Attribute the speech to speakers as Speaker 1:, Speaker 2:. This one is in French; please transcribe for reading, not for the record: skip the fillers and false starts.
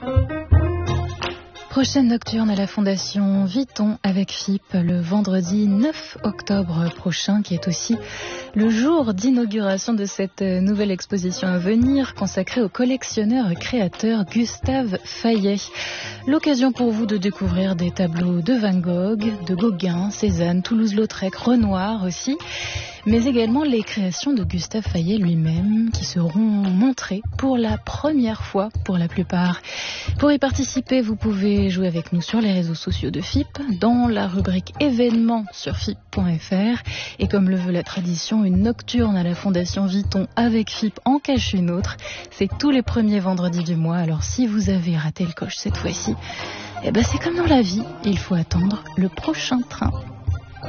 Speaker 1: Prochaine nocturne à la Fondation Vuitton avec FIP le vendredi 9 octobre prochain, qui est aussi le jour d'inauguration de cette nouvelle exposition à venir consacrée au collectionneur et créateur Gustave Fayet. L'occasion pour vous de découvrir des tableaux de Van Gogh, de Gauguin, Cézanne, Toulouse-Lautrec, Renoir aussi, mais également les créations de Gustave Fayet lui-même qui seront montrées pour la première fois pour la plupart. Pour y participer, vous pouvez jouer avec nous sur les réseaux sociaux de FIP, dans la rubrique événements sur FIP.fr, et comme le veut la tradition, une nocturne à la Fondation Vuitton avec FIP en cache une autre. C'est tous les premiers vendredis du mois, alors si vous avez raté le coche cette fois-ci, c'est comme dans la vie, il faut attendre le prochain train.